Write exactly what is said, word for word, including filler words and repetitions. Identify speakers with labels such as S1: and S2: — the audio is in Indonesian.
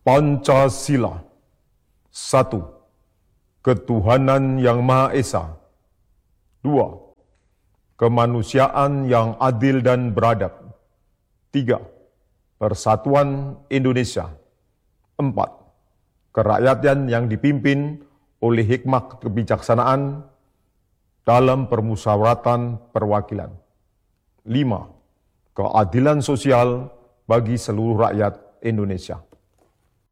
S1: Pancasila. Satu, ketuhanan yang Maha Esa. Dua, kemanusiaan yang adil dan beradab. Tiga, persatuan Indonesia. Empat, kerakyatan yang dipimpin oleh hikmah kebijaksanaan dalam permusyawaratan perwakilan. Lima, keadilan sosial bagi seluruh rakyat Indonesia.